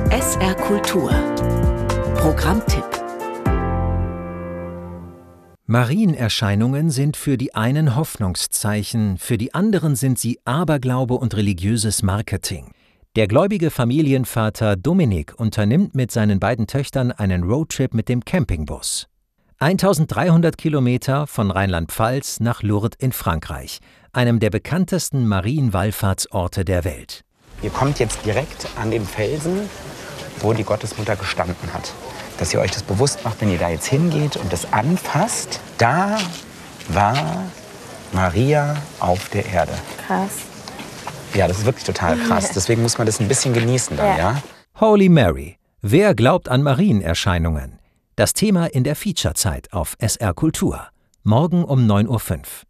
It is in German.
SR Kultur. Programmtipp. Marienerscheinungen sind für die einen Hoffnungszeichen, für die anderen sind sie Aberglaube und religiöses Marketing. Der gläubige Familienvater Dominik unternimmt mit seinen beiden Töchtern einen Roadtrip mit dem Campingbus. 1300 Kilometer von Rheinland-Pfalz nach Lourdes in Frankreich, einem der bekanntesten Marienwallfahrtsorte der Welt. Ihr kommt jetzt direkt an den Felsen, wo die Gottesmutter gestanden hat. Dass ihr euch das bewusst macht, wenn ihr da jetzt hingeht und das anfasst. Da war Maria auf der Erde. Krass. Ja, das ist wirklich total krass. Deswegen muss man das ein bisschen genießen dann, ja? Holy Mary. Wer glaubt an Marienerscheinungen? Das Thema in der Featurezeit auf SR Kultur. Morgen um 9:05 Uhr.